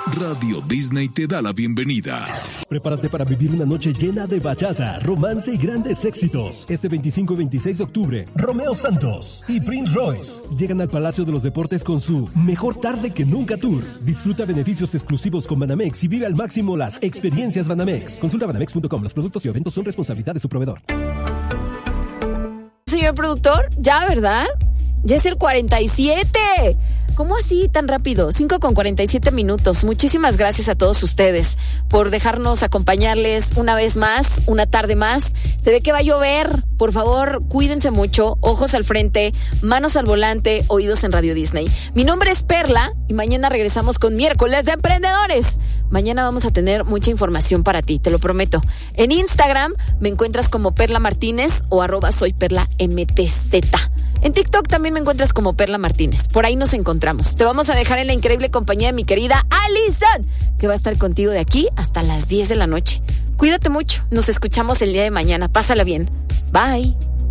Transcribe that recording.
Radio Disney te da la bienvenida. Prepárate para vivir una noche llena de bachata, romance y grandes éxitos. Este 25 y 26 de octubre, Romeo Santos y Prince Royce llegan al Palacio de los Deportes con su Mejor Tarde que Nunca Tour. Disfruta beneficios exclusivos con Banamex y vive al máximo las experiencias Banamex. Consulta banamex.com. Los productos y eventos son responsabilidad de su proveedor. Señor productor, ya, ¿verdad? Ya es el 47. ¿Cómo así tan rápido? 5:47. Muchísimas gracias a todos ustedes por dejarnos acompañarles una vez más, una tarde más. Se ve que va a llover. Por favor, cuídense mucho. Ojos al frente, manos al volante, oídos en Radio Disney. Mi nombre es Perla y mañana regresamos con Miércoles de Emprendedores. Mañana vamos a tener mucha información para ti, te lo prometo. En Instagram me encuentras como Perla Martínez o @soyperlamtz. En TikTok también me encuentras como Perla Martínez. Por ahí nos encontramos. Te vamos a dejar en la increíble compañía de mi querida Alison, que va a estar contigo de aquí hasta las 10 de la noche. Cuídate mucho. Nos escuchamos el día de mañana. Pásala bien. Bye.